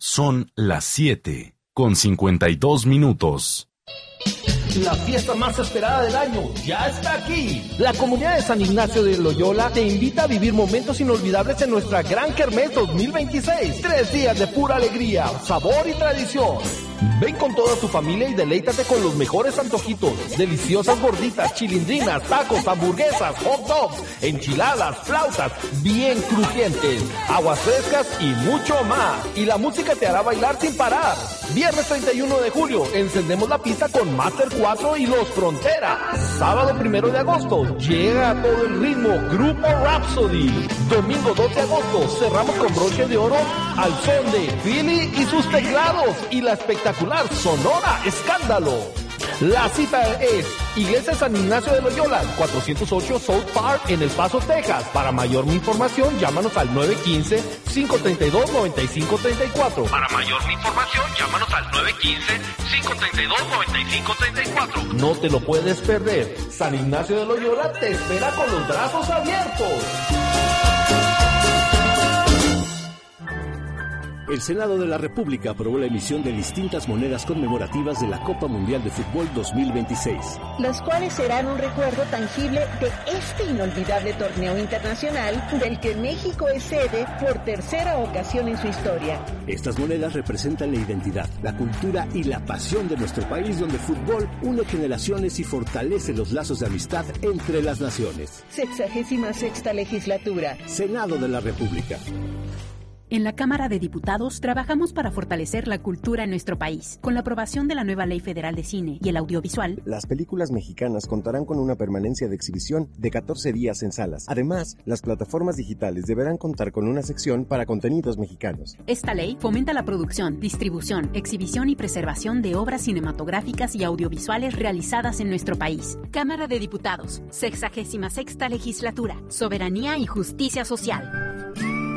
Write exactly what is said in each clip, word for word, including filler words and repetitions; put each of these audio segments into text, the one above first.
Son las siete con cincuenta y dos minutos. La fiesta más esperada del año ya está aquí. La comunidad de San Ignacio de Loyola te invita a vivir momentos inolvidables en nuestra Gran Kermés dos mil veintiséis. Tres días de pura alegría, sabor y tradición. Ven con toda tu familia y deleítate con los mejores antojitos, deliciosas gorditas, chilindrinas, tacos, hamburguesas, hot dogs, enchiladas, flautas, bien crujientes, aguas frescas y mucho más. Y la música te hará bailar sin parar. Viernes treinta y uno de julio, encendemos la pista con Master cuatro y Los Frontera. Sábado primero de agosto, llega a todo el ritmo Grupo Rhapsody. Domingo dos de agosto, cerramos con broche de oro al son de Philly y sus teclados y la espectacular Sonora Escándalo. La cita es Iglesia San Ignacio de Loyola, cuatrocientos ocho South Park en El Paso, Texas. Para mayor información, llámanos al nueve uno cinco, cinco tres dos, nueve cinco tres cuatro. Para mayor información, llámanos al nueve uno cinco, cinco tres dos, nueve cinco tres cuatro. No te lo puedes perder. San Ignacio de Loyola te espera con los brazos abiertos. El Senado de la República aprobó la emisión de distintas monedas conmemorativas de la Copa Mundial de Fútbol dos mil veintiséis. Las cuales serán un recuerdo tangible de este inolvidable torneo internacional del que México es sede por tercera ocasión en su historia. Estas monedas representan la identidad, la cultura y la pasión de nuestro país, donde el fútbol une generaciones y fortalece los lazos de amistad entre las naciones. Sexagésima sexta legislatura. Senado de la República. En la Cámara de Diputados trabajamos para fortalecer la cultura en nuestro país. Con la aprobación de la nueva Ley Federal de Cine y el Audiovisual, las películas mexicanas contarán con una permanencia de exhibición de catorce días en salas. Además, las plataformas digitales deberán contar con una sección para contenidos mexicanos. Esta ley fomenta la producción, distribución, exhibición y preservación de obras cinematográficas y audiovisuales realizadas en nuestro país. Cámara de Diputados, sexagésima sexta legislatura, soberanía y justicia social.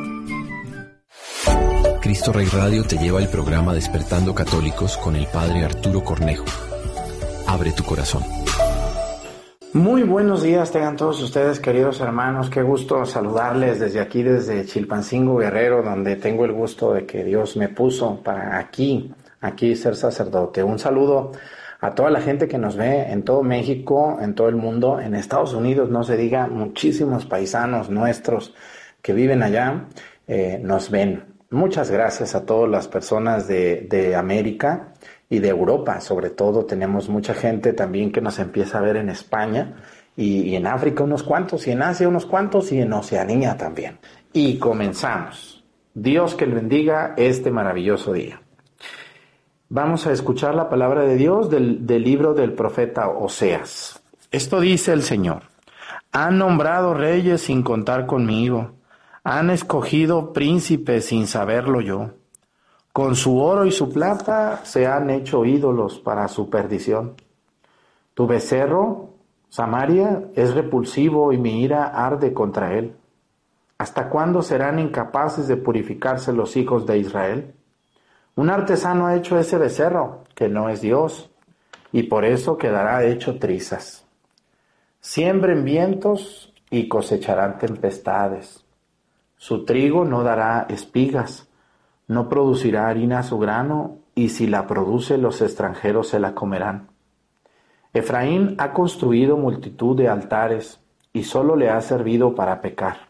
Cristo Rey Radio te lleva el programa Despertando Católicos con el Padre Arturo Cornejo. Abre tu corazón. Muy buenos días tengan todos ustedes, queridos hermanos. Qué gusto saludarles desde aquí, desde Chilpancingo, Guerrero, donde tengo el gusto de que Dios me puso para aquí, aquí ser sacerdote. Un saludo a toda la gente que nos ve en todo México, en todo el mundo, en Estados Unidos, no se diga, muchísimos paisanos nuestros que viven allá eh, nos ven. Muchas gracias a todas las personas de, de América y de Europa, sobre todo. Tenemos mucha gente también que nos empieza a ver en España y, y en África unos cuantos, y en Asia unos cuantos, y en Oceanía también. Y comenzamos. Dios que le bendiga este maravilloso día. Vamos a escuchar la palabra de Dios del, del libro del profeta Oseas. Esto dice el Señor: han nombrado reyes sin contar conmigo. Han escogido príncipes sin saberlo yo. Con su oro y su plata se han hecho ídolos para su perdición. Tu becerro, Samaria, es repulsivo y mi ira arde contra él. ¿Hasta cuándo serán incapaces de purificarse los hijos de Israel? Un artesano ha hecho ese becerro, que no es Dios, y por eso quedará hecho trizas. Siembren vientos y cosecharán tempestades. Su trigo no dará espigas, no producirá harina su grano, y si la produce los extranjeros se la comerán. Efraín ha construido multitud de altares, y solo le ha servido para pecar.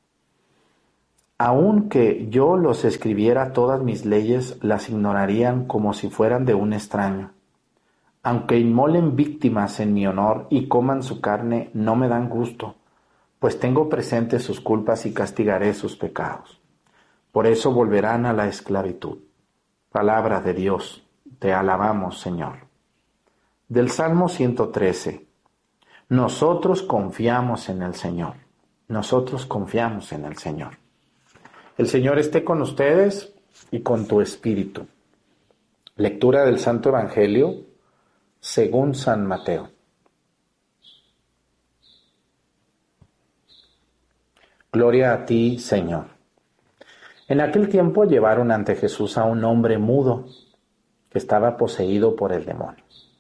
Aunque yo los escribiera todas mis leyes, las ignorarían como si fueran de un extraño. Aunque inmolen víctimas en mi honor y coman su carne, no me dan gusto, pues tengo presentes sus culpas y castigaré sus pecados. Por eso volverán a la esclavitud. Palabra de Dios, te alabamos, Señor. Del Salmo ciento trece. Nosotros confiamos en el Señor. Nosotros confiamos en el Señor. El Señor esté con ustedes y con tu espíritu. Lectura del Santo Evangelio según San Mateo. Gloria a ti, Señor. En aquel tiempo llevaron ante Jesús a un hombre mudo que estaba poseído por el demonio.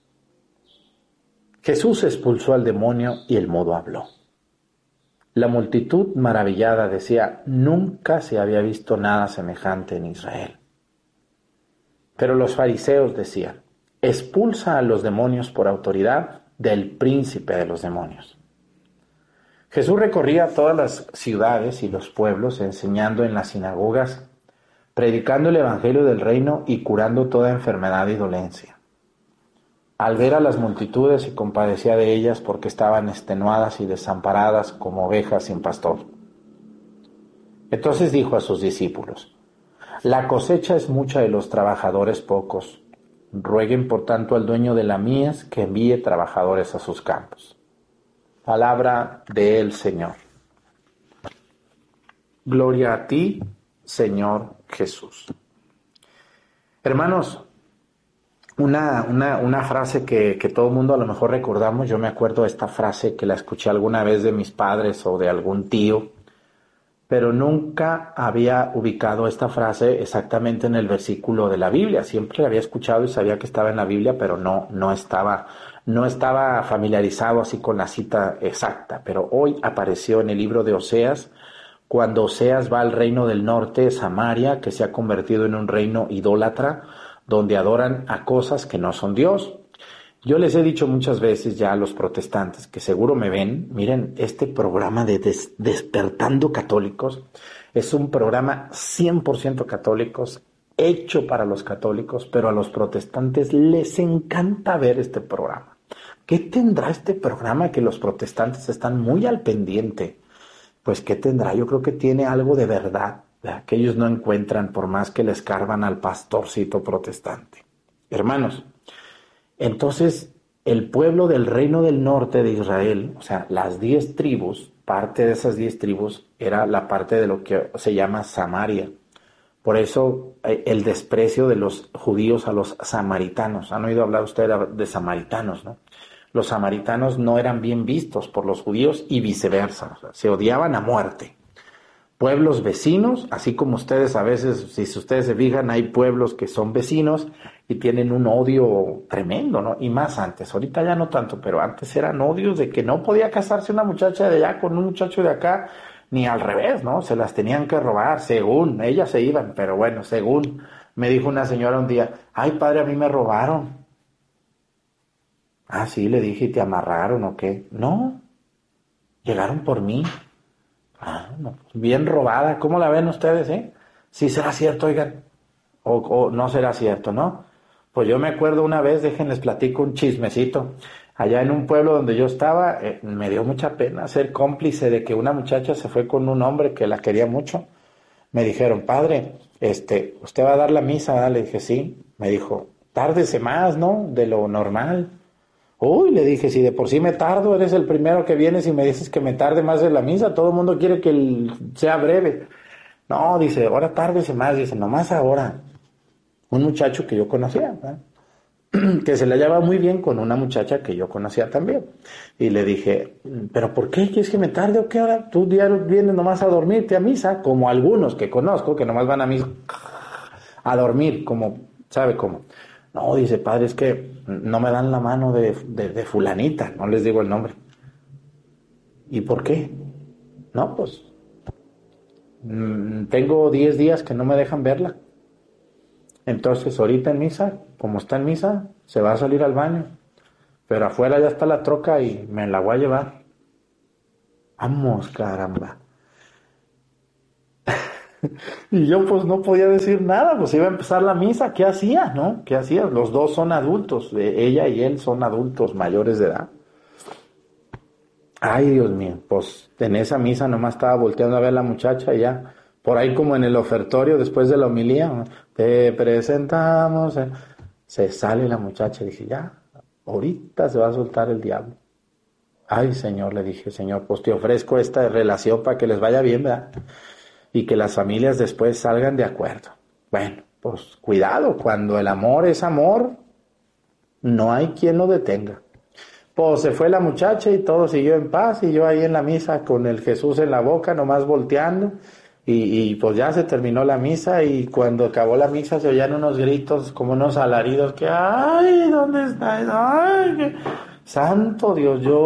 Jesús expulsó al demonio y el mudo habló. La multitud maravillada decía: nunca se había visto nada semejante en Israel. Pero los fariseos decían: expulsa a los demonios por autoridad del príncipe de los demonios. Jesús recorría todas las ciudades y los pueblos, enseñando en las sinagogas, predicando el evangelio del reino y curando toda enfermedad y dolencia. Al ver a las multitudes se compadecía de ellas porque estaban extenuadas y desamparadas como ovejas sin pastor. Entonces dijo a sus discípulos: la cosecha es mucha y los trabajadores pocos. Rueguen por tanto al dueño de la mies que envíe trabajadores a sus campos. Palabra del Señor. Gloria a ti, Señor Jesús. Hermanos, una, una, una frase que, que todo el mundo a lo mejor recordamos. Yo me acuerdo de esta frase que la escuché alguna vez de mis padres o de algún tío, pero nunca había ubicado esta frase exactamente en el versículo de la Biblia. Siempre la había escuchado y sabía que estaba en la Biblia, pero no, no estaba, no estaba familiarizado así con la cita exacta. Pero hoy apareció en el libro de Oseas, cuando Oseas va al reino del norte, Samaria, que se ha convertido en un reino idólatra, donde adoran a cosas que no son Dios. Yo les he dicho muchas veces ya a los protestantes, que seguro me ven, miren, este programa de des- Despertando Católicos es un programa cien por ciento católicos, hecho para los católicos, pero a los protestantes les encanta ver este programa. ¿Qué tendrá este programa que los protestantes están muy al pendiente? Pues ¿qué tendrá? Yo creo que tiene algo de verdad, ¿verdad?, que ellos no encuentran por más que le escarban al pastorcito protestante. Hermanos, entonces el pueblo del reino del norte de Israel, o sea, las diez tribus, parte de esas diez tribus era la parte de lo que se llama Samaria. Por eso el desprecio de los judíos a los samaritanos. ¿Han oído hablar ustedes de samaritanos, no? Los samaritanos no eran bien vistos por los judíos y viceversa, o sea, se odiaban a muerte. Pueblos vecinos, así como ustedes a veces, si ustedes se fijan, hay pueblos que son vecinos y tienen un odio tremendo, ¿no? Y más antes, ahorita ya no tanto, pero antes eran odios de que no podía casarse una muchacha de allá con un muchacho de acá, ni al revés, ¿no? Se las tenían que robar, según, ellas se iban, pero bueno, según me dijo una señora un día: ay, padre, a mí me robaron. Ah, sí, le dije, ¿y te amarraron o qué? No, llegaron por mí. Ah, no, bien robada. ¿Cómo la ven ustedes, eh? Sí será cierto, oigan, o, o no será cierto, ¿no? Pues yo me acuerdo una vez, déjenles platico un chismecito. Allá en un pueblo donde yo estaba, eh, me dio mucha pena ser cómplice de que una muchacha se fue con un hombre que la quería mucho. Me dijeron: padre, este, ¿usted va a dar la misa, ¿verdad? Le dije: sí. Me dijo: tárdese más, ¿no?, de lo normal. Uy, le dije, si de por sí me tardo, eres el primero que vienes y me dices que me tarde más en la misa. Todo el mundo quiere que el, sea breve. No, dice, ahora tárdese más. Dice, nomás ahora. Un muchacho que yo conocía, ¿verdad?, que se la llevaba muy bien con una muchacha que yo conocía también. Y le dije, ¿pero por qué quieres que me tarde o qué hora? Tú diario vienes nomás a dormirte a misa, como algunos que conozco que nomás van a misa a dormir, como, ¿sabe cómo? No, dice, padre, es que no me dan la mano de, de, de fulanita, no les digo el nombre. ¿Y por qué? No, pues, mmm, tengo diez días que no me dejan verla. Entonces, ahorita en misa, como está en misa, se va a salir al baño. Pero afuera ya está la troca y me la voy a llevar. Vamos, caramba. Y yo pues no podía decir nada, pues iba a empezar la misa. ¿Qué hacía, no? ¿Qué hacía? Los dos son adultos, ella y él son adultos mayores de edad. Ay, Dios mío, pues en esa misa nomás estaba volteando a ver a la muchacha y ya, por ahí como en el ofertorio después de la homilía, te presentamos, eh. se sale la muchacha y dije, ya, ahorita se va a soltar el diablo. Ay, Señor, le dije, Señor, pues te ofrezco esta relación para que les vaya bien, ¿verdad? Y que las familias después salgan de acuerdo. Bueno, pues cuidado, cuando el amor es amor, no hay quien lo detenga. Pues se fue la muchacha y todo siguió en paz, y yo ahí en la misa con el Jesús en la boca, nomás volteando, y, y pues ya se terminó la misa, y cuando acabó la misa se oían unos gritos, como unos alaridos, que ¡ay! ¿Dónde está? ¡Ay! Que... Santo Dios, yo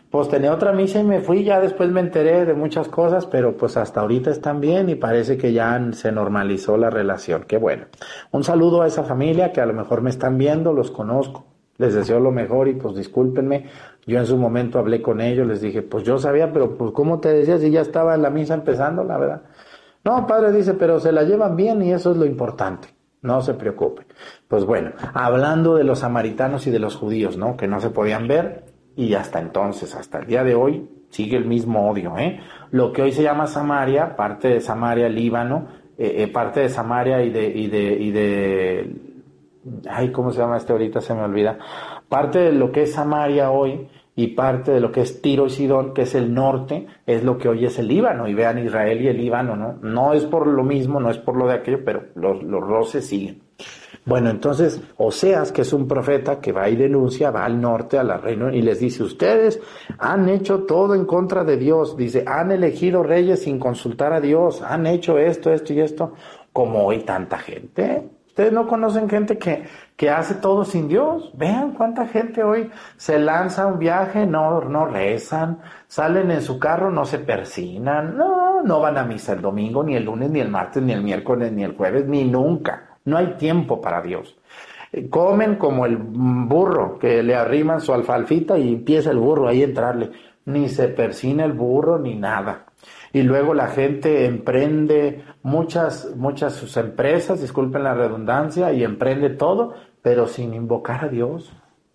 Pues tenía otra misa y me fui, ya después me enteré de muchas cosas, pero pues hasta ahorita están bien y parece que ya se normalizó la relación. Qué bueno. Un saludo a esa familia que a lo mejor me están viendo, los conozco, les deseo lo mejor y pues discúlpenme. Yo en su momento hablé con ellos, les dije, pues yo sabía, pero pues ¿cómo te decía si ya estaba en la misa empezando, la verdad? No, padre, dice, pero se la llevan bien y eso es lo importante. No se preocupe. Pues bueno, hablando de los samaritanos y de los judíos, ¿no? Que no se podían ver. Y hasta entonces, hasta el día de hoy, sigue el mismo odio, ¿eh? Lo que hoy se llama Samaria, parte de Samaria, Líbano, eh, eh, parte de Samaria y de, y de, y de, ay, ¿cómo se llama este ahorita? Se me olvida. Parte de lo que es Samaria hoy y parte de lo que es Tiro y Sidón, que es el norte, es lo que hoy es el Líbano. Y vean Israel y el Líbano, ¿no? No es por lo mismo, no es por lo de aquello, pero los, los roces siguen. Bueno, entonces, Oseas, que es un profeta que va y denuncia, va al norte, a la reina, y les dice, ustedes han hecho todo en contra de Dios. Dice, han elegido reyes sin consultar a Dios, han hecho esto, esto y esto, como hoy tanta gente. Ustedes no conocen gente que, que hace todo sin Dios. Vean cuánta gente hoy se lanza a un viaje, no, no rezan, salen en su carro, no se persignan, no, no van a misa el domingo, ni el lunes, ni el martes, ni el miércoles, ni el jueves, ni nunca. No hay tiempo para Dios. Comen como el burro, que le arriman su alfalfita y empieza el burro ahí a entrarle. Ni se persina el burro ni nada. Y luego la gente emprende muchas, muchas sus empresas, disculpen la redundancia, y emprende todo, pero sin invocar a Dios.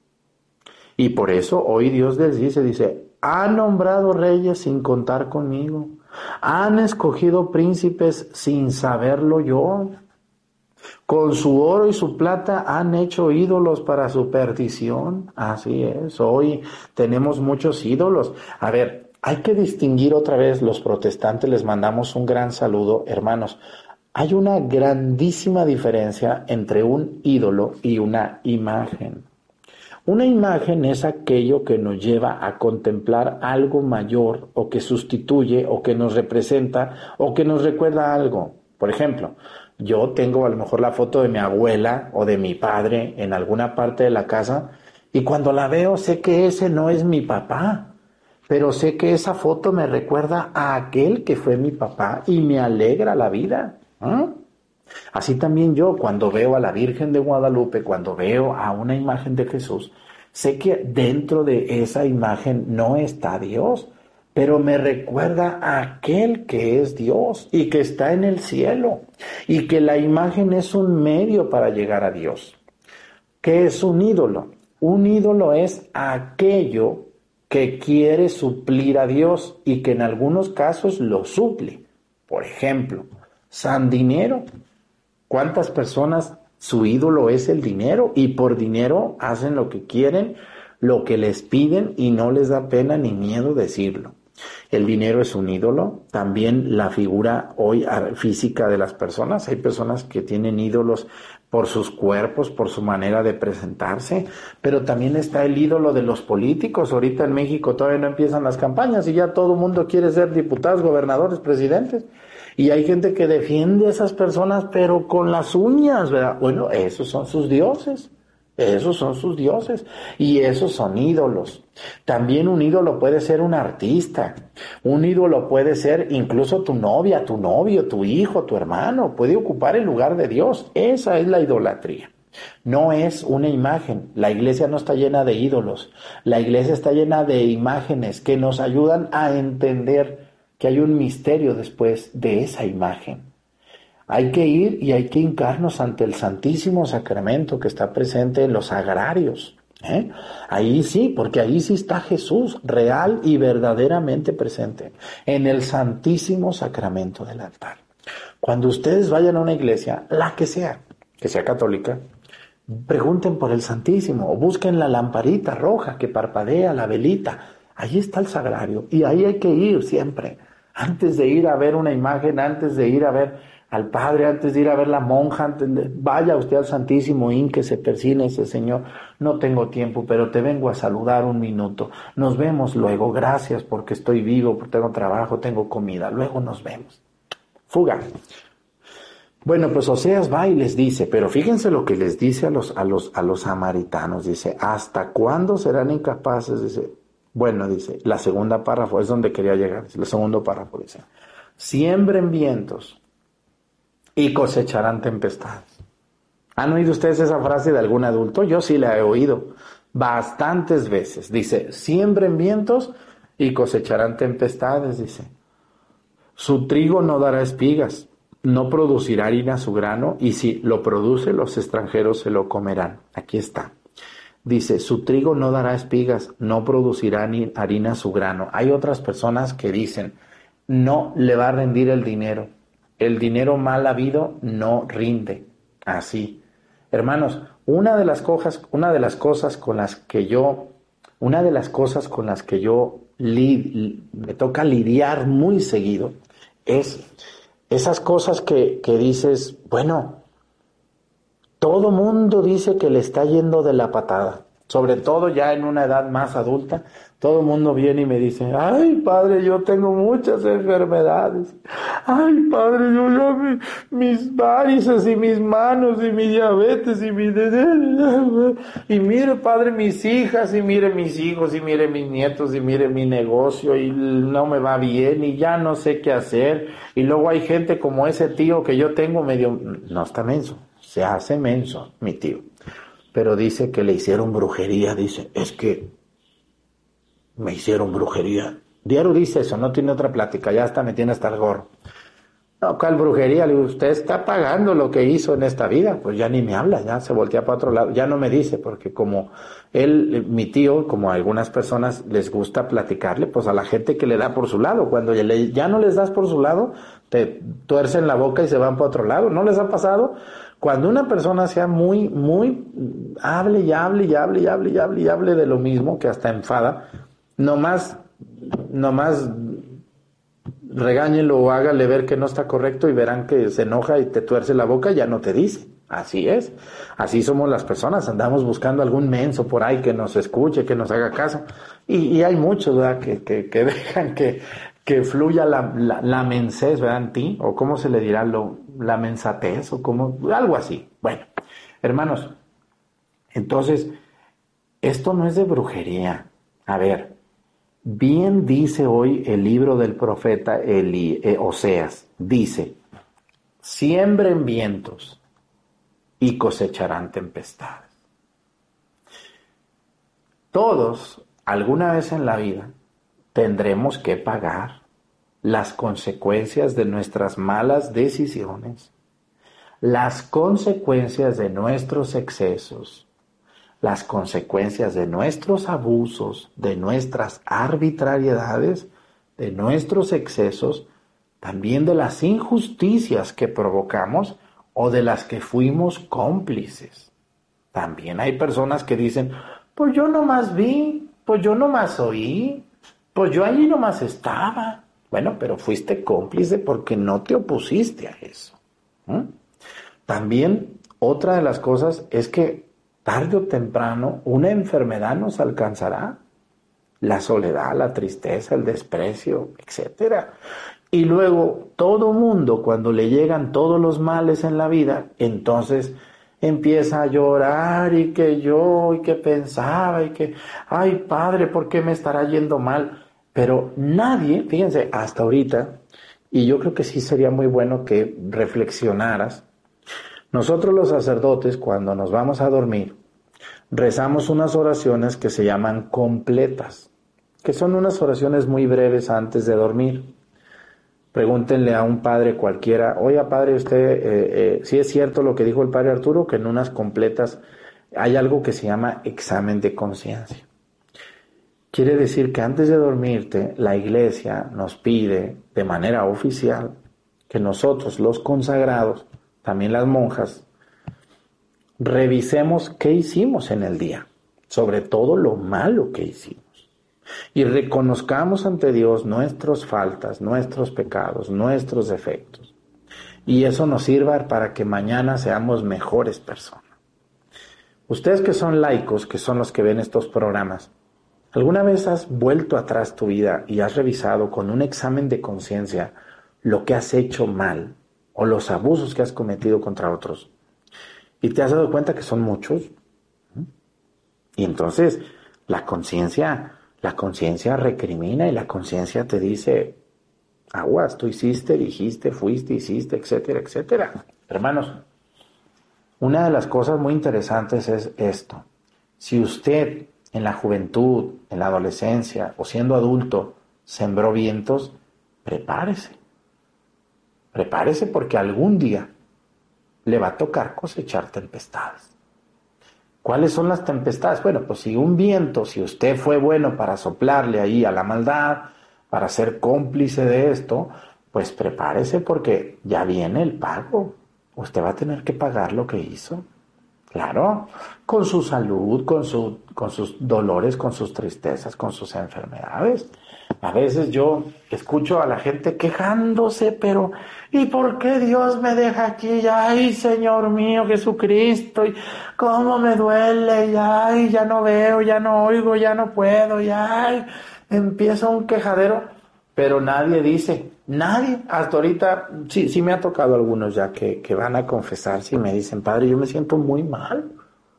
Y por eso hoy Dios les dice, dice, han nombrado reyes sin contar conmigo. Han escogido príncipes sin saberlo yo. Con su oro y su plata han hecho ídolos para su perdición. Así es, hoy tenemos muchos ídolos. A ver, hay que distinguir otra vez, los protestantes les mandamos un gran saludo, hermanos. Hay una grandísima diferencia entre un ídolo y una imagen. Una imagen es aquello que nos lleva a contemplar algo mayor o que sustituye o que nos representa o que nos recuerda algo. Por ejemplo, yo tengo a lo mejor la foto de mi abuela o de mi padre en alguna parte de la casa y cuando la veo sé que ese no es mi papá, pero sé que esa foto me recuerda a aquel que fue mi papá y me alegra la vida. ¿eh? Así también yo cuando veo a la Virgen de Guadalupe, cuando veo a una imagen de Jesús, sé que dentro de esa imagen no está Dios, pero me recuerda a aquel que es Dios y que está en el cielo y que la imagen es un medio para llegar a Dios. ¿Qué es un ídolo? Un ídolo es aquello que quiere suplir a Dios y que en algunos casos lo suple. Por ejemplo, San Dinero. ¿Cuántas personas su ídolo es el dinero y por dinero hacen lo que quieren, lo que les piden y no les da pena ni miedo decirlo? El dinero es un ídolo, también la figura hoy física de las personas. Hay personas que tienen ídolos por sus cuerpos, por su manera de presentarse, pero también está el ídolo de los políticos. Ahorita en México todavía no empiezan las campañas y ya todo el mundo quiere ser diputados, gobernadores, presidentes. Y hay gente que defiende a esas personas, pero con las uñas, ¿verdad? Bueno, esos son sus dioses. Esos son sus dioses y esos son ídolos. También un ídolo puede ser un artista, un ídolo puede ser incluso tu novia, tu novio, tu hijo, tu hermano, puede ocupar el lugar de Dios. Esa es la idolatría. No es una imagen. La iglesia no está llena de ídolos. La iglesia está llena de imágenes que nos ayudan a entender que hay un misterio después de esa imagen. Hay que ir y hay que hincarnos ante el Santísimo Sacramento que está presente en los sagrarios. ¿eh? Ahí sí, porque ahí sí está Jesús, real y verdaderamente presente, en el Santísimo Sacramento del altar. Cuando ustedes vayan a una iglesia, la que sea, que sea católica, pregunten por el Santísimo o busquen la lamparita roja que parpadea, la velita. Ahí está el sagrario y ahí hay que ir siempre. Antes de ir a ver una imagen, antes de ir a ver al Padre, antes de ir a ver la monja, antes de, vaya usted al Santísimo, hínquese, persínese, Señor, no tengo tiempo, pero te vengo a saludar un minuto, nos vemos luego, gracias porque estoy vivo, porque tengo trabajo, tengo comida, luego nos vemos. Fuga. Bueno, pues Oseas va y les dice, pero fíjense lo que les dice a los, a los, a los samaritanos, dice, ¿hasta cuándo serán incapaces? Dice, Bueno, dice, la segunda párrafo, es donde quería llegar, el segundo párrafo dice, siembren vientos y cosecharán tempestades. ¿Han oído ustedes esa frase de algún adulto? Yo sí la he oído bastantes veces. Dice, siembren vientos y cosecharán tempestades, dice. Su trigo no dará espigas, no producirá harina su grano, y si lo produce, los extranjeros se lo comerán. Aquí está. Dice, su trigo no dará espigas, no producirá ni harina su grano. Hay otras personas que dicen, no le va a rendir el dinero. El dinero mal habido no rinde. Así. Hermanos, una de las cosas, una de las cosas con las que yo, una de las cosas con las que yo li, me toca lidiar muy seguido es esas cosas que, que dices, bueno, todo mundo dice que le está yendo de la patada, sobre todo ya en una edad más adulta. Todo el mundo viene y me dice, ay, padre, yo tengo muchas enfermedades. Ay, padre, yo ya mi, mis varices y mis manos y mi diabetes y mi... Y mire, padre, mis hijas y mire mis hijos y mire mis nietos y mire mi negocio y no me va bien y ya no sé qué hacer. Y luego hay gente como ese tío que yo tengo medio... No está menso, se hace menso, mi tío. Pero dice que le hicieron brujería, dice, es que... me hicieron brujería. Diario dice eso, no tiene otra plática, ya hasta me tiene hasta el gorro. No, ¿cuál brujería? Le digo, usted está pagando lo que hizo en esta vida. Pues ya ni me habla, ya se voltea para otro lado, ya no me dice, porque como él, mi tío, como a algunas personas les gusta platicarle, pues a la gente que le da por su lado, cuando ya, le, ya no les das por su lado, te tuercen la boca y se van para otro lado. ¿No les ha pasado? Cuando una persona sea muy, muy, hable y hable y hable y hable y hable y hable de lo mismo, que hasta enfada, nomás, nomás regáñelo o hágale ver que no está correcto y verán que se enoja y te tuerce la boca y ya no te dice. Así es, así somos las personas, andamos buscando algún menso por ahí que nos escuche, que nos haga caso. Y, y hay muchos, ¿verdad?, que, que, que dejan que, que fluya la, la, la mensez, ¿verdad?, en ti, o cómo se le dirá, lo, la mensatez, o como, algo así. Bueno, hermanos, entonces, esto no es de brujería. A ver, bien dice hoy el libro del profeta Eli, eh, Oseas, dice, siembren vientos y cosecharán tempestades. Todos, alguna vez en la vida, tendremos que pagar las consecuencias de nuestras malas decisiones, las consecuencias de nuestros excesos, las consecuencias de nuestros abusos, de nuestras arbitrariedades, de nuestros excesos, también de las injusticias que provocamos o de las que fuimos cómplices. También hay personas que dicen, pues yo nomás vi, pues yo nomás oí, pues yo allí nomás estaba. Bueno, pero fuiste cómplice porque no te opusiste a eso. ¿Mm? También otra de las cosas es que tarde o temprano una enfermedad nos alcanzará. La soledad, la tristeza, el desprecio, etcétera. Y luego todo mundo, cuando le llegan todos los males en la vida, entonces empieza a llorar y que yo, y que pensaba, y que, ay padre, ¿por qué me estará yendo mal? Pero nadie, fíjense, hasta ahorita, y yo creo que sí sería muy bueno que reflexionaras. Nosotros los sacerdotes, cuando nos vamos a dormir, rezamos unas oraciones que se llaman completas, que son unas oraciones muy breves antes de dormir. Pregúntenle a un padre cualquiera, oiga padre, usted, eh, eh, ¿sí es cierto lo que dijo el padre Arturo, que en unas completas hay algo que se llama examen de conciencia? Quiere decir que antes de dormirte, la iglesia nos pide de manera oficial que nosotros, los consagrados, también las monjas, revisemos qué hicimos en el día, sobre todo lo malo que hicimos. Y reconozcamos ante Dios nuestras faltas, nuestros pecados, nuestros defectos. Y eso nos sirva para que mañana seamos mejores personas. Ustedes que son laicos, que son los que ven estos programas, ¿alguna vez has vuelto atrás tu vida y has revisado con un examen de conciencia lo que has hecho mal o los abusos que has cometido contra otros? Y te has dado cuenta que son muchos. Y entonces la conciencia la conciencia recrimina y la conciencia te dice, aguas, tú hiciste, dijiste, fuiste, hiciste, etcétera, etcétera. Hermanos, una de las cosas muy interesantes es esto. Si usted en la juventud, en la adolescencia o siendo adulto sembró vientos, prepárese. Prepárese porque algún día le va a tocar cosechar tempestades. ¿Cuáles son las tempestades? Bueno, pues si un viento, si usted fue bueno para soplarle ahí a la maldad, para ser cómplice de esto, pues prepárese porque ya viene el pago. Usted va a tener que pagar lo que hizo. Claro, con su salud, con, su, con sus dolores, con sus tristezas, con sus enfermedades. A veces yo escucho a la gente quejándose, pero ¿y por qué Dios me deja aquí? Ay, Señor mío, Jesucristo, y cómo me duele, y ay, ya no veo, ya no oigo, ya no puedo, y ay, empieza un quejadero, pero nadie dice, nadie, hasta ahorita, sí, sí me ha tocado algunos ya que, que van a confesarse y me dicen, Padre, yo me siento muy mal.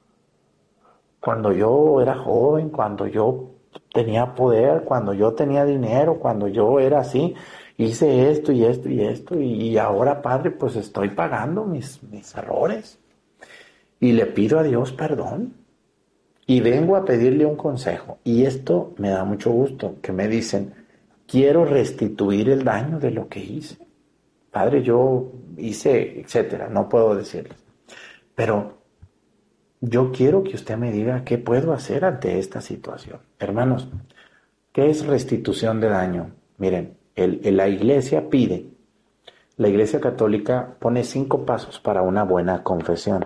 Cuando yo era joven, cuando yo tenía poder, cuando yo tenía dinero, cuando yo era así, hice esto y esto y esto, y ahora, Padre, pues estoy pagando mis, mis errores. Y le pido a Dios perdón. Y vengo a pedirle un consejo. Y esto me da mucho gusto, que me dicen, quiero restituir el daño de lo que hice. Padre, yo hice, etcétera, no puedo decirles. Pero yo quiero que usted me diga qué puedo hacer ante esta situación. Hermanos, ¿qué es restitución de daño? Miren, el, el, la iglesia pide, la iglesia católica pone cinco pasos para una buena confesión.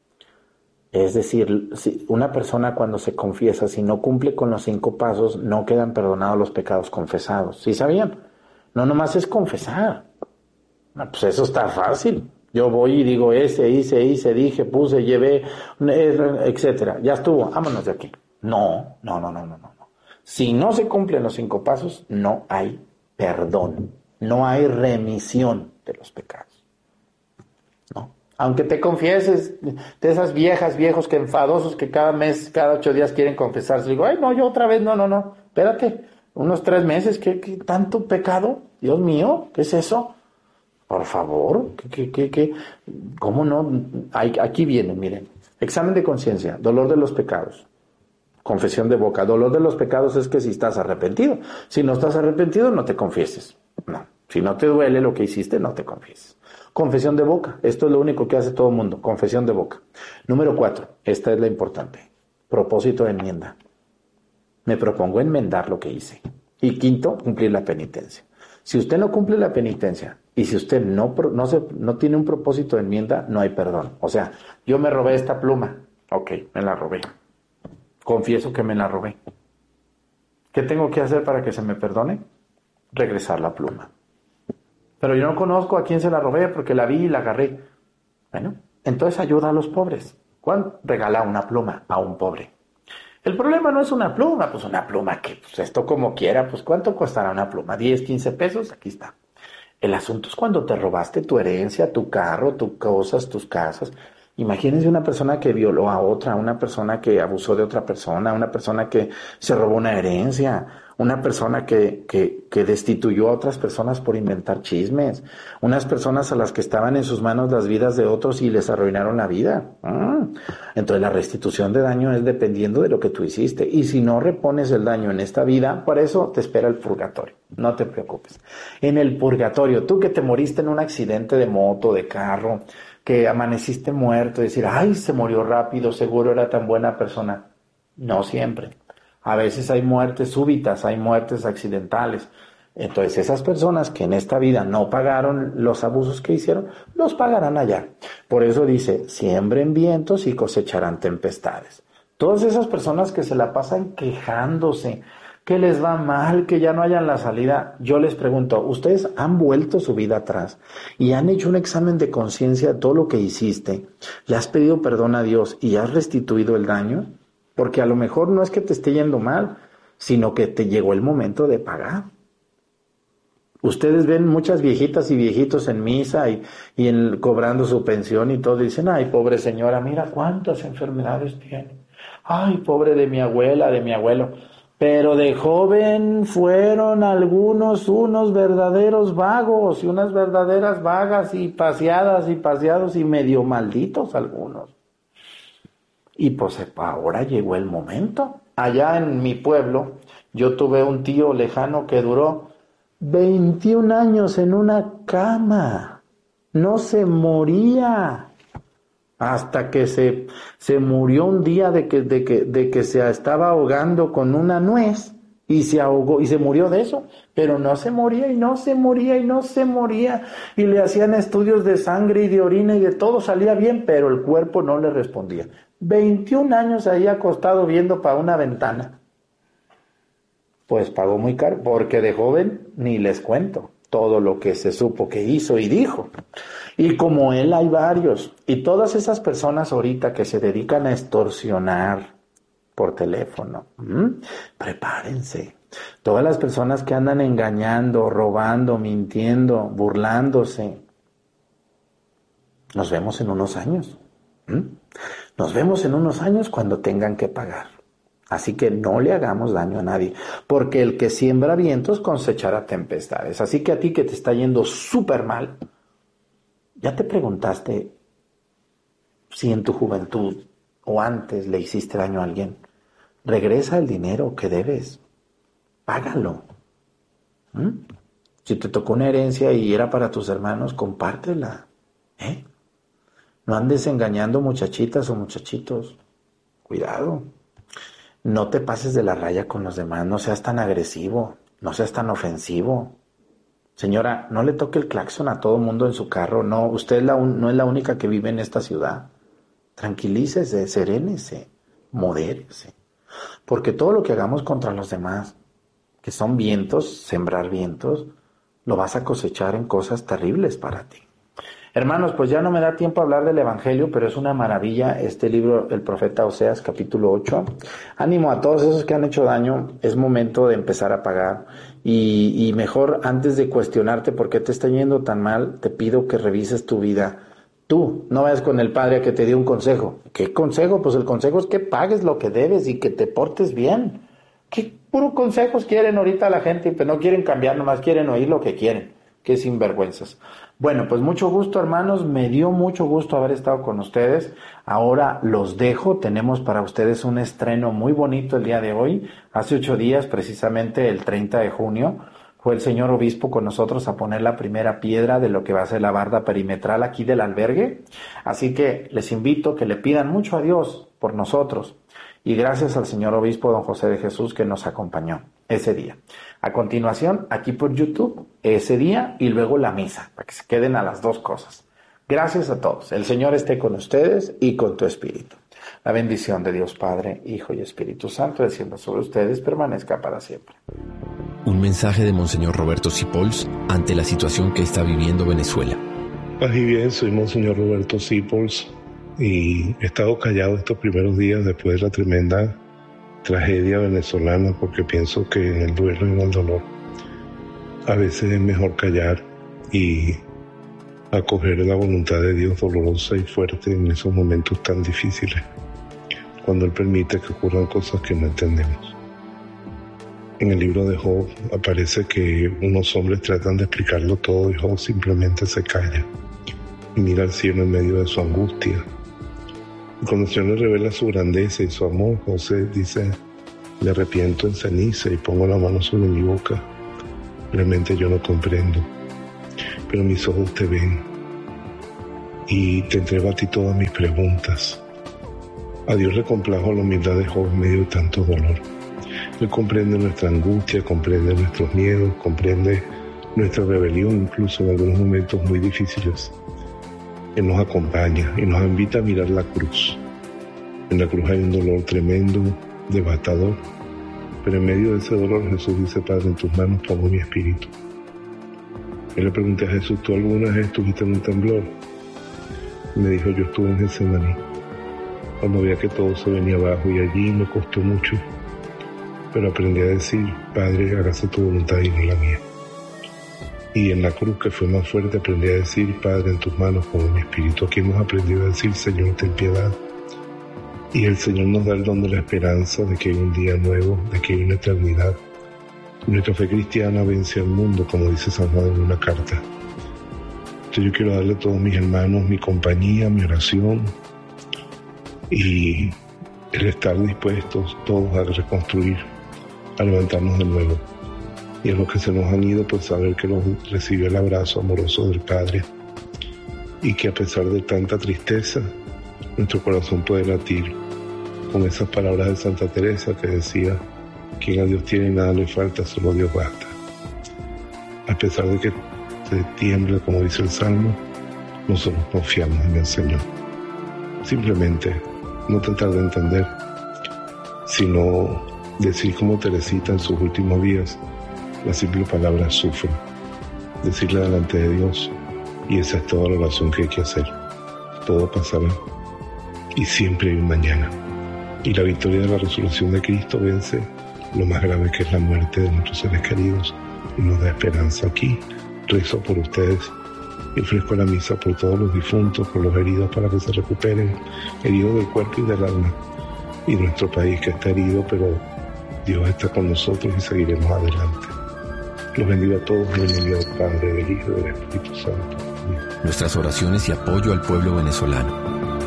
Es decir, si una persona cuando se confiesa, si no cumple con los cinco pasos, no quedan perdonados los pecados confesados. ¿Sí sabían? No nomás es confesar. No, pues eso está fácil. Yo voy y digo, ese, hice, hice, dije, puse, llevé, etcétera. Ya estuvo, vámonos de aquí. No, no, no, no, no, no. Si no se cumplen los cinco pasos, no hay perdón. No hay remisión de los pecados. No. Aunque te confieses de esas viejas, viejos que enfadosos que cada mes, cada ocho días quieren confesarse. Digo, ay, no, yo otra vez, no, no, no. Espérate, unos tres meses, ¿qué, qué tanto pecado? Dios mío, ¿qué es eso? Por favor, ¿qué, qué, qué, qué? ¿Cómo no? Hay, aquí viene, miren. Examen de conciencia, dolor de los pecados. Confesión de boca. Dolor de los pecados es que si estás arrepentido. Si no estás arrepentido, no te confieses. No. Si no te duele lo que hiciste, no te confieses. Confesión de boca. Esto es lo único que hace todo el mundo. Confesión de boca. Número cuatro. Esta es la importante. Propósito de enmienda. Me propongo enmendar lo que hice. Y quinto, cumplir la penitencia. Si usted no cumple la penitencia y si usted no, no, se, no tiene un propósito de enmienda, no hay perdón. O sea, yo me robé esta pluma. Ok, me la robé. Confieso que me la robé. ¿Qué tengo que hacer para que se me perdone? Regresar la pluma. Pero yo no conozco a quién se la robé porque la vi y la agarré. Bueno, entonces ayuda a los pobres. ¿Cuál? Regala una pluma a un pobre. El problema no es una pluma, pues una pluma que, pues esto como quiera, pues ¿cuánto costará una pluma? ¿diez, quince pesos? Aquí está. El asunto es cuando te robaste tu herencia, tu carro, tus cosas, tus casas. Imagínense una persona que violó a otra, una persona que abusó de otra persona, una persona que se robó una herencia, una persona que, que, que destituyó a otras personas por inventar chismes, unas personas a las que estaban en sus manos las vidas de otros y les arruinaron la vida. Mm. Entonces la restitución de daño es dependiendo de lo que tú hiciste. Y si no repones el daño en esta vida, por eso te espera el purgatorio. No te preocupes. En el purgatorio, tú que te moriste en un accidente de moto, de carro, que amaneciste muerto, decir, ay, se murió rápido, seguro era tan buena persona. No siempre. A veces hay muertes súbitas, hay muertes accidentales. Entonces esas personas que en esta vida no pagaron los abusos que hicieron, los pagarán allá. Por eso dice, siembren vientos y cosecharán tempestades. Todas esas personas que se la pasan quejándose, que les va mal, que ya no hayan la salida, yo les pregunto, ¿ustedes han vuelto su vida atrás y han hecho un examen de conciencia de todo lo que hiciste? ¿Le has pedido perdón a Dios y has restituido el daño? Porque a lo mejor no es que te esté yendo mal, sino que te llegó el momento de pagar. Ustedes ven muchas viejitas y viejitos en misa y, y en, cobrando su pensión y todo, y dicen, ay, pobre señora, mira cuántas enfermedades tiene. Ay, pobre de mi abuela, de mi abuelo. Pero de joven fueron algunos unos verdaderos vagos y unas verdaderas vagas y paseadas y paseados y medio malditos algunos. Y pues ahora llegó el momento. Allá en mi pueblo yo tuve un tío lejano que duró veintiún años en una cama. No se moría. Hasta que se, se murió un día de que, de, que, de que se estaba ahogando con una nuez y se ahogó y se murió de eso, pero no se moría y no se moría y no se moría y le hacían estudios de sangre y de orina y de todo, salía bien, pero el cuerpo no le respondía. veintiún años ahí acostado viendo para una ventana. Pues pagó muy caro, porque de joven ni les cuento todo lo que se supo que hizo y dijo. Y como él hay varios, y todas esas personas ahorita que se dedican a extorsionar por teléfono, ¿m? Prepárense. Todas las personas que andan engañando, robando, mintiendo, burlándose. Nos vemos en unos años. ¿m? Nos vemos en unos años cuando tengan que pagar. Así que no le hagamos daño a nadie, porque el que siembra vientos cosechará tempestades. Así que a ti que te está yendo súper mal, ¿ya te preguntaste si en tu juventud o antes le hiciste daño a alguien? Regresa el dinero que debes, págalo. ¿Mm? Si te tocó una herencia y era para tus hermanos, compártela. ¿Eh? No andes engañando muchachitas o muchachitos. Cuidado. No te pases de la raya con los demás, no seas tan agresivo, no seas tan ofensivo. Señora, no le toque el claxon a todo mundo en su carro, no, usted es la un, no es la única que vive en esta ciudad. Tranquilícese, serénese, modérese, porque todo lo que hagamos contra los demás, que son vientos, sembrar vientos, lo vas a cosechar en cosas terribles para ti. Hermanos, pues ya no me da tiempo a hablar del Evangelio, pero es una maravilla este libro, el profeta Oseas, capítulo ocho. Ánimo a todos esos que han hecho daño, es momento de empezar a pagar. Y, y mejor, antes de cuestionarte por qué te está yendo tan mal, te pido que revises tu vida. Tú, no vayas con el padre a que te dé un consejo. ¿Qué consejo? Pues el consejo es que pagues lo que debes y que te portes bien. ¿Qué puros consejos quieren ahorita la gente? Pues no quieren cambiar, nomás quieren oír lo que quieren. Qué sinvergüenzas. Bueno, pues mucho gusto, hermanos, me dio mucho gusto haber estado con ustedes. Ahora los dejo, tenemos para ustedes un estreno muy bonito el día de hoy. Hace ocho días, precisamente el treinta de junio, fue el señor obispo con nosotros a poner la primera piedra de lo que va a ser la barda perimetral aquí del albergue. Así que les invito que le pidan mucho a Dios por nosotros. Y gracias al señor obispo don José de Jesús que nos acompañó ese día. A continuación, aquí por YouTube, ese día y luego la misa, para que se queden a las dos cosas. Gracias a todos. El Señor esté con ustedes y con tu espíritu. La bendición de Dios Padre, Hijo y Espíritu Santo descienda sobre ustedes, permanezca para siempre. Un mensaje de Monseñor Roberto Sipols ante la situación que está viviendo Venezuela. Paz y bien, soy Monseñor Roberto Sipols y he estado callado estos primeros días después de la tremenda tragedia venezolana, porque pienso que en el duelo y en el dolor a veces es mejor callar y acoger la voluntad de Dios dolorosa y fuerte en esos momentos tan difíciles, cuando Él permite que ocurran cosas que no entendemos. En el libro de Job aparece que unos hombres tratan de explicarlo todo y Job simplemente se calla y mira al cielo en medio de su angustia. Y cuando el Señor le revela su grandeza y su amor, José dice: me arrepiento en ceniza y pongo la mano sobre mi boca. Realmente yo no comprendo, pero mis ojos te ven y te entrego a ti todas mis preguntas. A Dios le complajo la humildad de Job en medio de tanto dolor. Él comprende nuestra angustia, comprende nuestros miedos, comprende nuestra rebelión, incluso en algunos momentos muy difíciles. Él nos acompaña y nos invita a mirar la cruz. En la cruz hay un dolor tremendo, devastador, pero en medio de ese dolor Jesús dice: Padre, en tus manos pongo mi espíritu. Yo le pregunté a Jesús: ¿tú alguna vez estuviste en un temblor? Y me dijo: yo estuve en Getsemaní, cuando veía que todo se venía abajo, y allí me costó mucho, pero aprendí a decir: Padre, hágase tu voluntad y no la mía. Y en la cruz, que fue más fuerte, aprendí a decir: Padre, en tus manos pongo mi espíritu. Aquí hemos aprendido a decir: Señor, ten piedad. Y el Señor nos da el don de la esperanza de que hay un día nuevo, de que hay una eternidad. Nuestra fe cristiana vence al mundo, como dice San Juan en una carta. Entonces yo quiero darle a todos mis hermanos mi compañía, mi oración y el estar dispuestos todos a reconstruir, a levantarnos de nuevo. Y a los que se nos han ido, pues saber que los recibió el abrazo amoroso del Padre y que a pesar de tanta tristeza, nuestro corazón puede latir con esas palabras de Santa Teresa que decía: quien a Dios tiene nada le falta, solo Dios basta. A pesar de que se tiembla, como dice el Salmo, nosotros confiamos en el Señor. Simplemente no tratar de entender, sino decir como Teresita en sus últimos días, la simple palabra sufro, decirle delante de Dios, y esa es toda la oración que hay que hacer. Todo pasará y siempre hay un mañana. Y la victoria de la resurrección de Cristo vence lo más grave, que es la muerte de nuestros seres queridos, y nos da esperanza. Aquí rezo por ustedes y ofrezco la misa por todos los difuntos, por los heridos para que se recuperen, heridos del cuerpo y del alma, y nuestro país que está herido, pero Dios está con nosotros y seguiremos adelante. Los bendiga a todos en el nombre del Padre, del Hijo y del Espíritu Santo. Amén. Nuestras oraciones y apoyo al pueblo venezolano.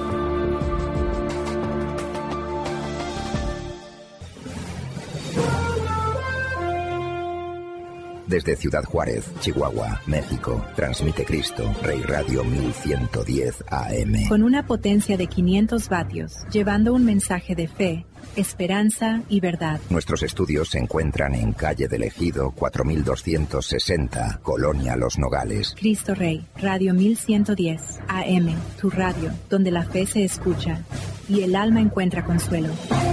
Desde Ciudad Juárez, Chihuahua, México, transmite Cristo, Rey Radio mil ciento diez A M. Con una potencia de quinientos vatios, llevando un mensaje de fe, esperanza y verdad. Nuestros estudios se encuentran en calle del Ejido cuatro mil doscientos sesenta, Colonia Los Nogales. Cristo Rey, Radio mil ciento diez A M, tu radio, donde la fe se escucha y el alma encuentra consuelo.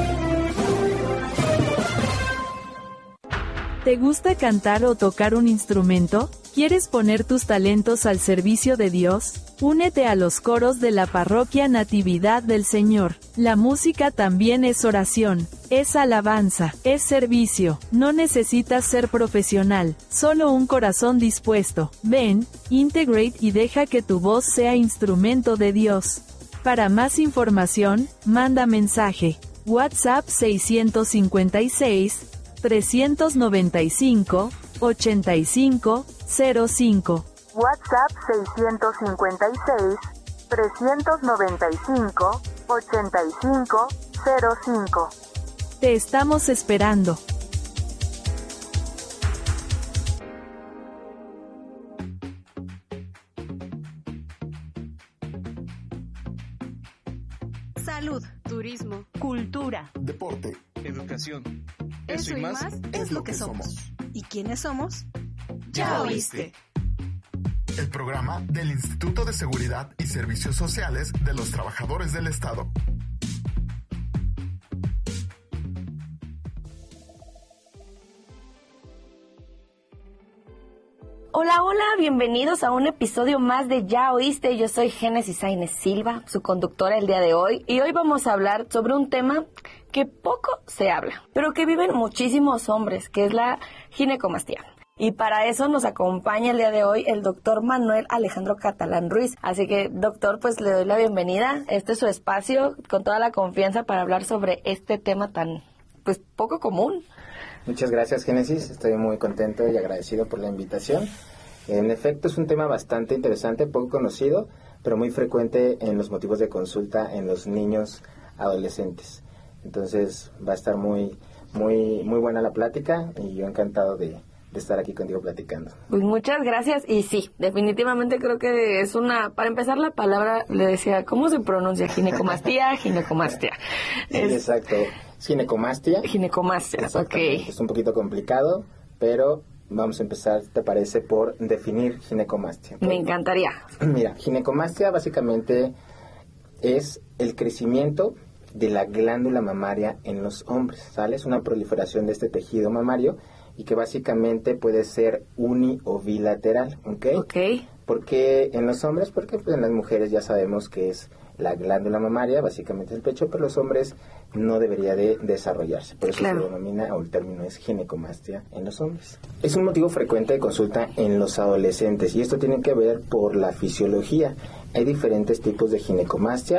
¿Te gusta cantar o tocar un instrumento? ¿Quieres poner tus talentos al servicio de Dios? Únete a los coros de la Parroquia Natividad del Señor. La música también es oración, es alabanza, es servicio. No necesitas ser profesional, solo un corazón dispuesto. Ven, integrate y deja que tu voz sea instrumento de Dios. Para más información, manda mensaje. WhatsApp seiscientos cincuenta y seis, trescientos noventa y cinco, ochenta y cinco, cero cinco. WhatsApp seiscientos cincuenta y seis, trescientos noventa y cinco, ochenta y cinco, cero cinco. Te estamos esperando. Salud, turismo, cultura, deporte, educación. Eso, Eso y más, más es, es lo que somos. somos. ¿Y quiénes somos? ¡Ya oíste! El programa del Instituto de Seguridad y Servicios Sociales de los Trabajadores del Estado. Hola, hola, bienvenidos a un episodio más de Ya Oíste. Yo soy Génesis Sáenz Silva, su conductora el día de hoy, y hoy vamos a hablar sobre un tema que poco se habla, pero que viven muchísimos hombres, que es la ginecomastia. Y para eso nos acompaña el día de hoy el doctor Manuel Alejandro Catalán Ruiz. Así que, doctor, pues le doy la bienvenida. Este es su espacio, con toda la confianza para hablar sobre este tema tan, pues, poco común. Muchas gracias, Génesis. Estoy muy contento y agradecido por la invitación. En efecto, es un tema bastante interesante, poco conocido, pero muy frecuente en los motivos de consulta en los niños adolescentes. Entonces, va a estar muy, muy, muy buena la plática y yo encantado de, de estar aquí contigo platicando. Pues muchas gracias. Y sí, definitivamente creo que es una... Para empezar, la palabra, le decía, ¿cómo se pronuncia? Ginecomastia, ginecomastia. Sí, es... exacto. Ginecomastia. Ginecomastia, ok. Es un poquito complicado, pero vamos a empezar, ¿te parece?, por definir ginecomastia. Me encantaría. Mira, ginecomastia básicamente es el crecimiento de la glándula mamaria en los hombres, ¿sale? Es una proliferación de este tejido mamario y que básicamente puede ser uni o bilateral, ¿ok? Ok. ¿Por qué en los hombres? Porque pues, en las mujeres ya sabemos que es la glándula mamaria, básicamente el pecho, pero los hombres no debería de desarrollarse. Por eso claro. se denomina, o el término es ginecomastia en los hombres. Es un motivo frecuente de consulta en los adolescentes y esto tiene que ver por la fisiología. Hay diferentes tipos de ginecomastia.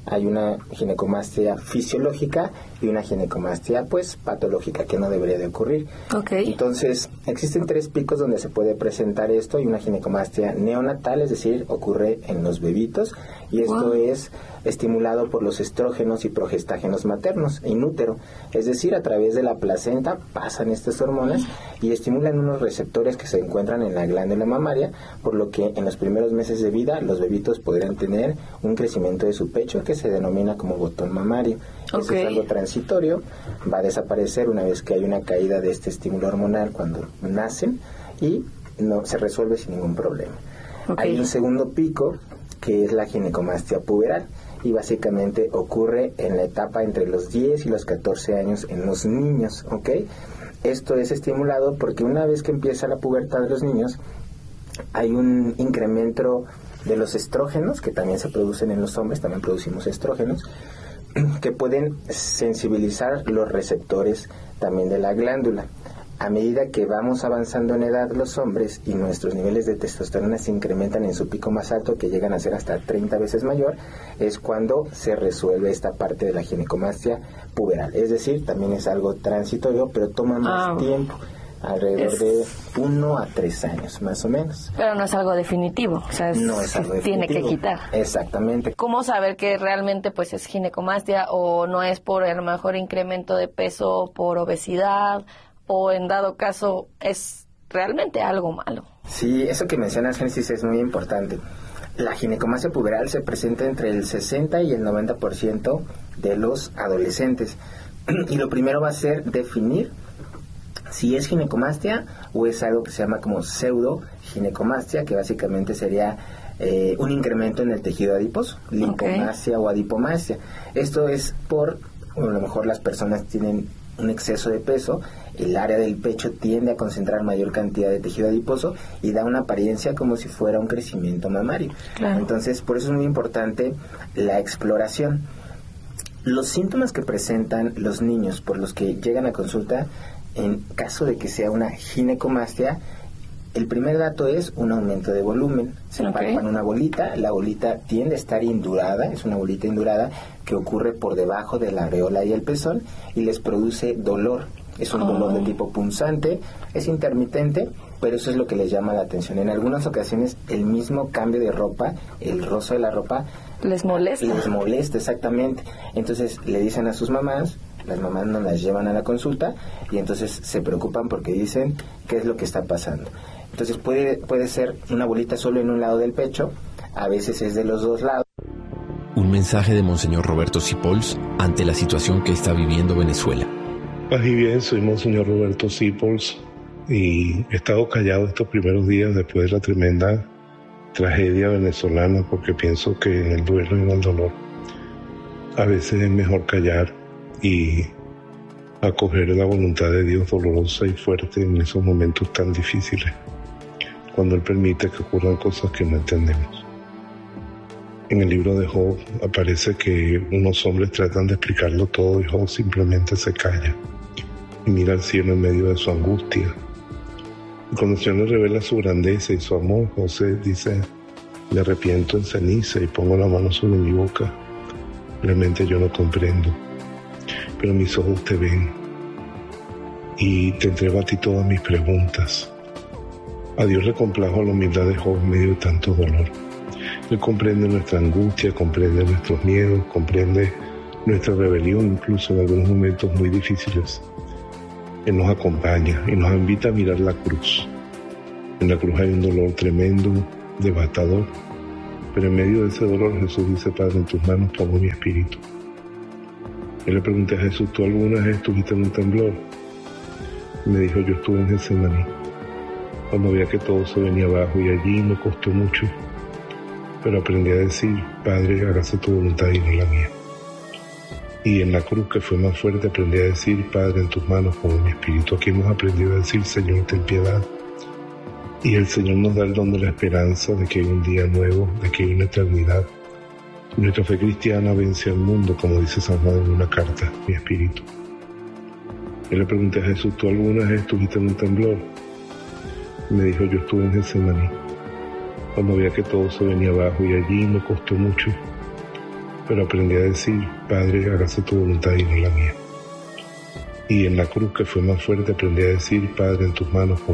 Hay una ginecomastia fisiológica y una ginecomastia pues patológica, que no debería de ocurrir. Okay. Entonces, existen tres picos donde se puede presentar esto. Hay una ginecomastia neonatal, es decir, ocurre en los bebitos, y esto wow. es estimulado por los estrógenos y progestágenos maternos en útero, es decir, a través de la placenta pasan estas hormonas y estimulan unos receptores que se encuentran en la glándula mamaria, por lo que en los primeros meses de vida los bebitos podrían tener un crecimiento de su pecho que se denomina como botón mamario. Okay. Eso es algo transitorio, va a desaparecer una vez que hay una caída de este estímulo hormonal cuando nacen, y no se resuelve sin ningún problema. Okay. Hay un segundo pico que es la ginecomastia puberal, y básicamente ocurre en la etapa entre los diez y los catorce años en los niños, ¿ok? Esto es estimulado porque una vez que empieza la pubertad de los niños, hay un incremento de los estrógenos, que también se producen en los hombres, también producimos estrógenos, que pueden sensibilizar los receptores también de la glándula. A medida que vamos avanzando en edad los hombres y nuestros niveles de testosterona se incrementan en su pico más alto, que llegan a ser hasta treinta veces mayor, es cuando se resuelve esta parte de la ginecomastia puberal. Es decir, también es algo transitorio, pero toma más ah, tiempo, alrededor es... de uno a tres años, más o menos. Pero no es algo definitivo, o sea, es, no es algo tiene definitivo. que quitar. Exactamente. ¿Cómo saber que realmente pues es ginecomastia o no es por a lo mejor incremento de peso, por obesidad, o en dado caso es realmente algo malo? Sí, eso que mencionas, Génesis, es muy importante. La ginecomastia puberal se presenta entre el sesenta y el noventa por ciento de los adolescentes. Y lo primero va a ser definir si es ginecomastia o es algo que se llama como pseudo ginecomastia, que básicamente sería eh, un incremento en el tejido adiposo, lipomastia okay. o adipomastia. Esto es por, a lo mejor las personas tienen un exceso de peso, el área del pecho tiende a concentrar mayor cantidad de tejido adiposo y da una apariencia como si fuera un crecimiento mamario. Claro. Entonces, por eso es muy importante la exploración. Los síntomas que presentan los niños por los que llegan a consulta, en caso de que sea una ginecomastia, el primer dato es un aumento de volumen. Se okay. palpan una bolita, la bolita tiende a estar indurada, es una bolita indurada que ocurre por debajo de la areola y el pezón y les produce dolor. Es un oh. dolor de tipo punzante, es intermitente, pero eso es lo que les llama la atención. En algunas ocasiones el mismo cambio de ropa, el rozo de la ropa, les molesta. Les molesta, exactamente. Entonces le dicen a sus mamás, las mamás no las llevan a la consulta y entonces se preocupan porque dicen qué es lo que está pasando. Entonces puede, puede ser una bolita solo en un lado del pecho, a veces es de los dos lados. Un mensaje de Monseñor Roberto Sipols ante la situación que está viviendo Venezuela. Paz y bien, soy Monseñor Roberto Sipols y he estado callado estos primeros días después de la tremenda tragedia venezolana, porque pienso que en el duelo y en el dolor a veces es mejor callar y acoger la voluntad de Dios dolorosa y fuerte en esos momentos tan difíciles, cuando Él permite que ocurran cosas que no entendemos. En el libro de Job aparece que unos hombres tratan de explicarlo todo y Job simplemente se calla y mira al cielo en medio de su angustia. Y cuando el Señor le revela su grandeza y su amor, José dice: me arrepiento en ceniza y pongo la mano sobre mi boca. Realmente yo no comprendo, pero mis ojos te ven y te entrego a ti todas mis preguntas. A Dios le complajo la humildad de Job en medio de tanto dolor. Él comprende nuestra angustia, comprende nuestros miedos, comprende nuestra rebelión, incluso en algunos momentos muy difíciles. Él nos acompaña y nos invita a mirar la cruz. En la cruz hay un dolor tremendo, devastador, pero en medio de ese dolor Jesús dice: Padre, en tus manos pongo mi espíritu. Yo le pregunté a Jesús: ¿tú alguna vez estuviste en un temblor? Y me dijo: yo estuve en Getsemaní, cuando veía que todo se venía abajo, y allí me costó mucho, pero aprendí a decir: Padre, hágase tu voluntad y no la mía. Y en la cruz, que fue más fuerte, aprendí a decir: Padre, en tus manos pongo mi espíritu. Aquí hemos aprendido a decir: Señor, ten piedad. Y el Señor nos da el don de la esperanza de que hay un día nuevo, de que hay una eternidad. Nuestra fe cristiana vence al mundo, como dice San Juan en una carta, mi espíritu. Yo le pregunté a Jesús: ¿tú alguna vez estuviste en un temblor? Y me dijo: yo estuve en Getsemaní, cuando veía que todo se venía abajo, y allí me costó mucho, pero aprendí a decir, Padre, hágase tu voluntad y no la mía. Y en la cruz, que fue más fuerte, aprendí a decir, Padre, en tus manos pongo